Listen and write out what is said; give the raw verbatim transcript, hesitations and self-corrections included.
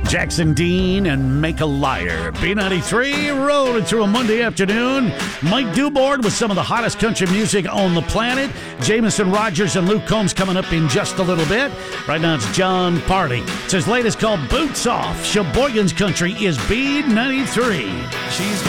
Jackson Dean and Make a Liar. B ninety-three rolling through a Monday afternoon. Mike Dubord with some of the hottest country music on the planet. Jameson Rogers and Luke Combs coming up in just a little bit. Right now it's John Party. It's his latest called Boots Off. Sheboygan's Country is B ninety-three. She's